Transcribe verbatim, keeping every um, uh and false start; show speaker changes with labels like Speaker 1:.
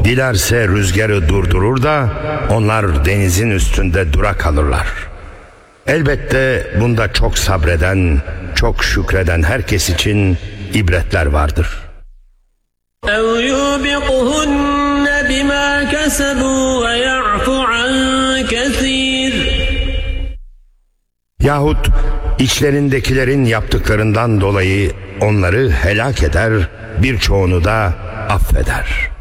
Speaker 1: dilerse rüzgarı durdurur da onlar denizin üstünde dura kalırlar. Elbette bunda çok sabreden, çok şükreden herkes için ibretler vardır.
Speaker 2: اَوْ يُوبِقْهُنَّ بِمَا كَسَبُوا وَيَعْفُ عَنْ كَثِيرٍ
Speaker 1: Yahut içlerindekilerin yaptıklarından dolayı onları helak eder, birçoğunu da affeder.